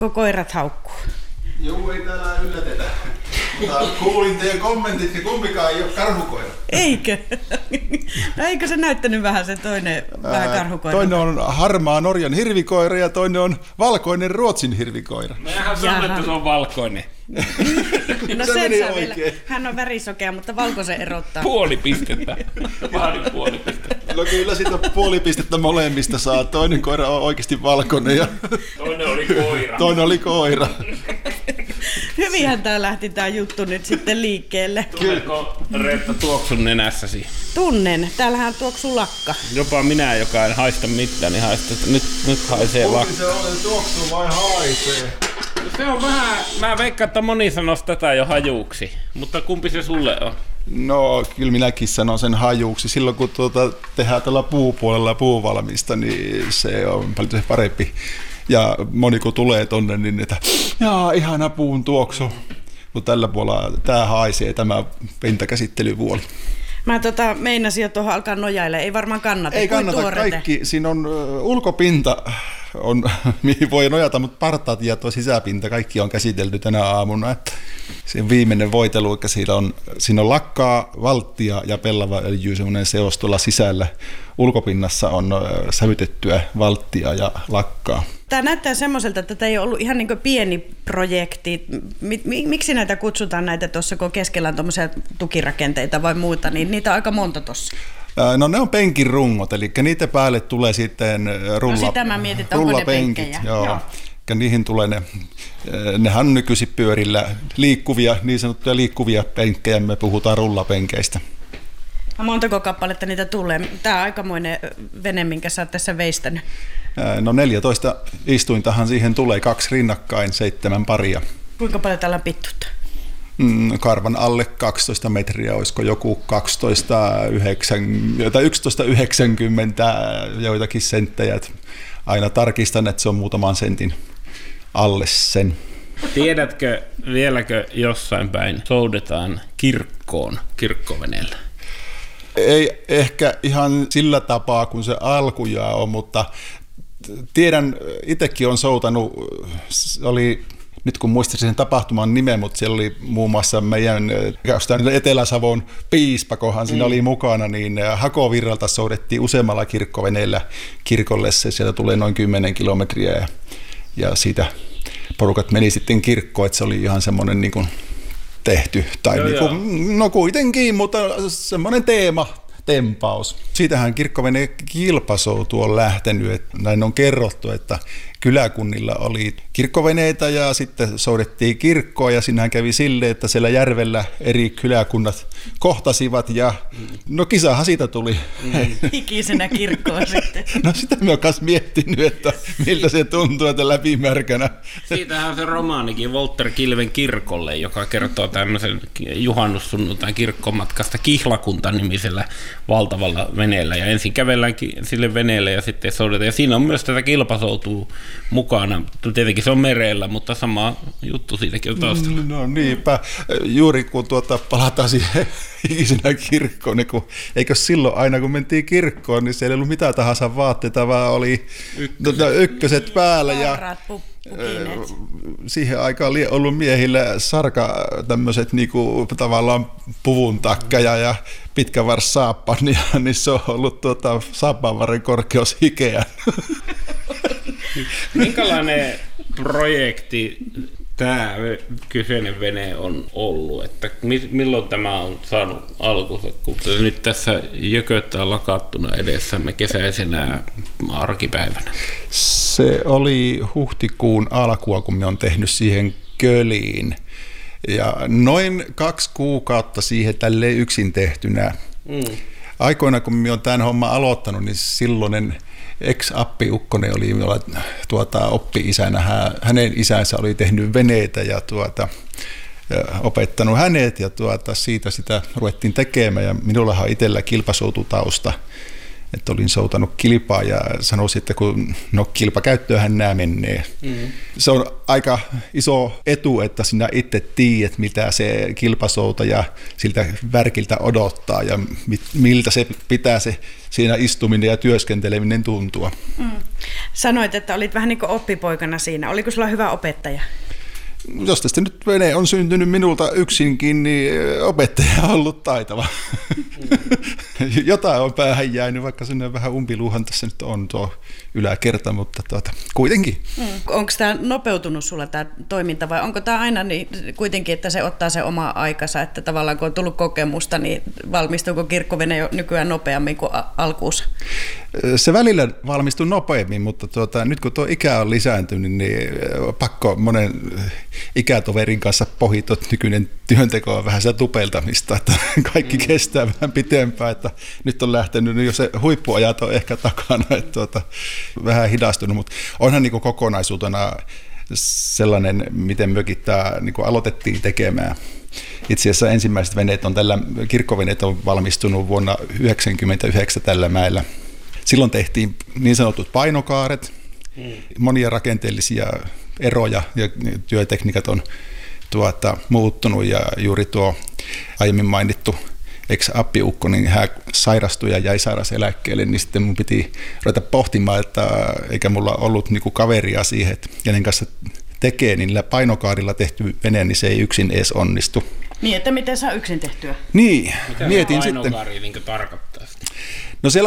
Koirat haukkuu. Joo, ei täällä yllätetä. Mutta kuulin teidän kommentit ja kumpikaan ei ole karhukoira. Eikö? No eikö se näyttänyt vähän se toinen vähän karhukoira? Toinen on harmaa Norjan hirvikoira ja toinen on valkoinen Ruotsin hirvikoira. Mehän sanoin, että se on valkoinen. No sen saa vielä. Hän on värisokea, mutta valkoisen erottaa. Puoli pistettä. Vaadin puoli pistettä. No kyllä siitä puoli pistettä molemmista saa. Toinen koira on oikeasti valkoinen ja toinen oli koira. Hyvinhän tää lähti tää juttu nyt sitten liikkeelle. Tunnetko Reetta tuoksun nenässäsi? Tunnen. Täällähän tuoksuu lakka. Jopa minä, joka en haista mitään, niin haista, että nyt haisee lakka. Kumpi se on, tuoksuu vai haisee? Se on vähän, mä veikkaan, että moni sanoisi tätä jo hajuuksi, mutta kumpi se sulle on? No kyllä minäkin sanon sen hajuuksi. Silloin kun tehdään tällä puupuolella puuvalmista, niin se on paljon se parempi. Ja moni kun tulee tonne, niin että jaa, ihana puun tuoksu. Mutta tällä puolella tää haisee tämä pintakäsittelyvuoli. Mä meinasin jo tuohon alkaa nojailla. Ei varmaan kannata. Ei kannata kaikki. Siinä on ulkopinta, mihin voi nojata, mutta partaat ja tuo sisäpinta, kaikki on käsitelty tänä aamuna. Että siinä viimeinen voitelu, että siinä on lakkaa, valttia ja pellava öljy, semmoinen seos tuolla sisällä. Ulkopinnassa on sävytettyä valttia ja lakkaa. Tämä näyttää semmoiselta, että tämä ei ole ollut ihan niin kuin pieni projekti. Miksi näitä kutsutaan näitä tuossa, kun keskellä on tuommoisia tukirakenteita vai muuta, niin niitä on aika monta tuossa. No ne on penkin rungot, eli niiden päälle tulee sitten sitä mä mietin, että onko ne penkkejä. Joo. Niihin tulee nehän on nykyisin pyörillä liikkuvia, niin sanottuja liikkuvia penkkejä, me puhutaan rullapenkeistä. Montako kappaletta niitä tulee? Tämä on aikamoinen vene, minkä sä oot tässä veistänyt. No 14 istuintahan siihen tulee, 2 rinnakkain, 7 paria. Kuinka paljon täällä on pittuutta? Karvan alle 12 metriä, olisiko joku 11,90 joitakin senttejä. Aina tarkistan, että se on muutaman sentin alle sen. Tiedätkö, vieläkö jossain päin soudetaan kirkkoveneellä? Ei ehkä ihan sillä tapaa kuin se alkujaa on, mutta tiedän, itsekin on soutanut, oli nyt kun muistaisin sen tapahtuman nimen, mutta siellä oli muun muassa meidän Etelä-Savon piispakohan siinä oli mukana, niin Hakovirralta soudettiin useammalla kirkkoveneellä kirkolle, se sieltä tulee noin 10 kilometriä ja siitä porukat meni sitten kirkkoon, että se oli ihan semmoinen niin kuin tehty, tai no kuitenkin, mutta semmoinen teematempaus. Siitähän kirkkovene kilpasoutu on lähtenyt, että näin on kerrottu, että kyläkunnilla oli kirkkoveneitä ja sitten soudettiin kirkkoa ja siinähän kävi silleen, että siellä järvellä eri kyläkunnat kohtasivat ja no kisahan siitä tuli. Ikisenä kirkkoon sitten. No sitä mä oon myös miettinyt, että miltä se tuntuu, että läpimärkänä. Siitähän se romaanikin Walter Kilven Kirkolle, joka kertoo tämmöisen juhannussunnuntain kirkkomatkasta Kihlakunta-nimisellä valtavalla veneellä ja ensin kävellään sille veneelle ja sitten soudetaan. Ja siinä on myös tätä kilpasoutua mukana. Tietenkin se on merellä, mutta sama juttu siitäkin on taustalla. No niinpä. Juuri kun palataan siihen ikisenä kirkkoon, niin eikö silloin aina kun mentiin kirkkoon, niin siellä ei ollut mitään tahansa vaatteita, vaan oli ykköset päällä ja siihen aikaan oli ollut miehillä tämmöiset niinku tavallaan puvun takkeja ja pitkä vars saappa, niin se on ollut saappaanvarren korkeus hikeä. Minkälainen projekti tämä kyseinen vene on ollut? Että milloin tämä on saanut alkunsa, kun nyt tässä jököttää lakattuna edessämme kesäisenä arkipäivänä? Se oli huhtikuun alkua, kun me on tehnyt siihen köliin. Ja noin 2 kuukautta siihen tälleen yksin tehtynä. Aikoina, kun me on tämän homman aloittanut, niin silloinen ex-appiukkonen oli oppi-isänä. Hänen isänsä oli tehnyt veneitä ja opettanut hänet ja siitä sitä ruvettiin tekemään. Ja minullahan itsellä kilpasoututausta että olin soutanut kilpaa ja sanoisin, että kun kilpakäyttöönhän nämä menee. Se on aika iso etu, että sinä itse tiedät, mitä se kilpasoutaja siltä värkiltä odottaa ja miltä se pitää se siinä istuminen ja työskenteleminen tuntua. Sanoit, että olit vähän niin kuin oppipoikana siinä. Oliko sulla hyvä opettaja? Jos tästä nyt vene on syntynyt minulta yksinkin, niin opettaja on ollut taitava. Jotain on päähän jäänyt, vaikka sinne vähän umpiluuhan tässä nyt on tuo yläkerta, mutta kuitenkin. Onko tämä nopeutunut sulla tämä toiminta vai onko tämä aina niin kuitenkin, että se ottaa se oma aikansa, että tavallaan kun on tullut kokemusta, niin valmistuuko kirkkovene jo nykyään nopeammin kuin alkuus? Se välillä valmistuu nopeammin, mutta nyt kun tuo ikä on lisääntynyt, niin pakko monen ikätoverin kanssa pohittua, että nykyinen työnteko on vähän sitä tupeltamista, että kaikki kestää vähän pitempään, että nyt on lähtenyt, jo se huippuajat on ehkä takana, että vähän hidastunut, mutta onhan niin kuin kokonaisuutena sellainen, miten mökit tämä niin kuin aloitettiin tekemään. Itse asiassa ensimmäiset veneet kirkkoveneet on valmistunut vuonna 1999 tällä mäellä. Silloin tehtiin niin sanotut painokaaret, monia rakenteellisia eroja ja työtekniikat on muuttunut ja juuri tuo aiemmin mainittu ex-appiukko, niin hän sairastui ja jäi sairauseläkkeelle, niin sitten mun piti ruveta pohtimaan, että eikä mulla ollut niinku kaveria siihen, että kenen kanssa tekee, niin niillä painokaarilla tehty vene, niin se ei yksin edes onnistu. Niin, että miten saa yksin tehtyä? Niin, mitä mietin se sitten. painokaari niin tarkoittaa? No siellä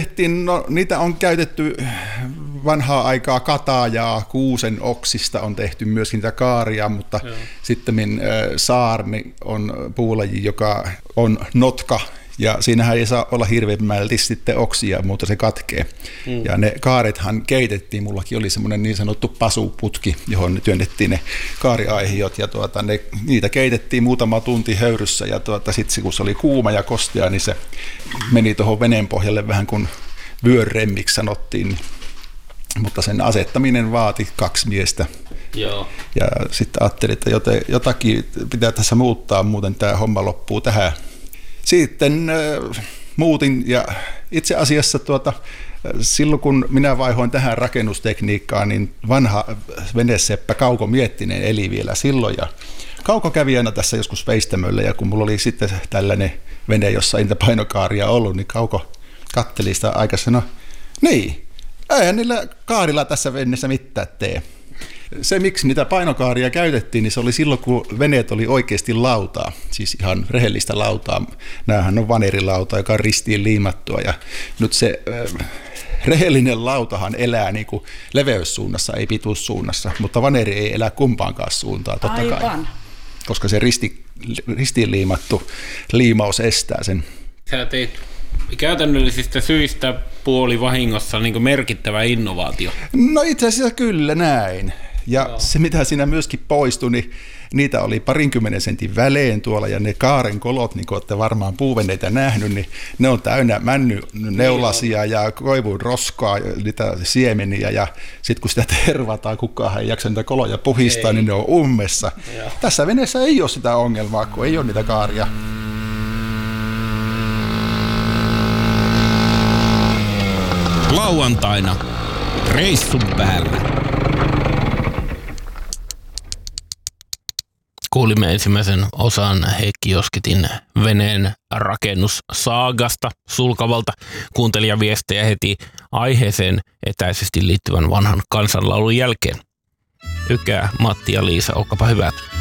niitä on käytetty vanhaa aikaa katajaa, kuusen oksista on tehty myöskin niitä kaaria, mutta sitten saarni on puulaji, joka on notka, ja siinähän ei saa olla hirveämmälti sitten oksia, mutta se katkee. Ja ne kaarethan keitettiin, mullakin oli semmoinen niin sanottu pasuputki, johon ne työnnettiin ne kaariaihiot, ja niitä keitettiin muutama tunti höyryssä, ja sitten kun se oli kuuma ja kostea, niin se meni tuohon veneen pohjalle vähän kuin vyöremmiksi sanottiin, mutta sen asettaminen vaati 2 miestä. Joo. Ja sitten ajattelin, että jotakin pitää tässä muuttaa, muuten tämä homma loppuu tähän. Sitten muutin ja itse asiassa silloin kun minä vaihoin tähän rakennustekniikkaan, niin vanha veneseppä Kauko Miettinen eli vielä silloin. Ja Kauko kävi aina tässä joskus veistämöllä ja kun mulla oli sitten tällainen vene, jossa ei niitä painokaaria ollut, niin Kauko katteli sitä aika sanoi, niin, eihän niillä kaarilla tässä veneessä mitään tee. Se, miksi niitä painokaaria käytettiin, niin se oli silloin, kun veneet oli oikeasti lautaa, siis ihan rehellistä lautaa. Nämähän on vanerilauta, joka on ristiin liimattua, ja nyt se rehellinen lautahan elää niin kuin leveyssuunnassa, ei pituussuunnassa, mutta vaneri ei elä kumpaankaan suuntaan, totta kai. Aivan. Koska se ristiin liimattu liimaus estää sen. Sä teit käytännöllisistä syistä puolivahingossa niin kuin merkittävä innovaatio. No itse asiassa kyllä näin. Ja se, mitä siinä myöskin poistui, niin niitä oli 20 sentin välein tuolla, ja ne kaaren kolot, niin kuin olette varmaan puuveneitä nähnyt, niin ne on täynnä männyneulasia ja koivun roskaa, niitä siemeniä, ja sitten kun sitä tervataan, kukaan ei jaksa niitä koloja puhistaa, niin ne on ummessa. Joo. Tässä veneessä ei ole sitä ongelmaa, kun ei ole niitä kaaria. Lauantaina reissun päällä. Kuulimme ensimmäisen osan Heikki Joskitin veneen rakennussaagasta sulkavalta kuuntelijaviestejä heti aiheeseen etäisesti liittyvän vanhan kansanlaulun jälkeen. Ykää, Matti ja Liisa, olkaapa hyvät.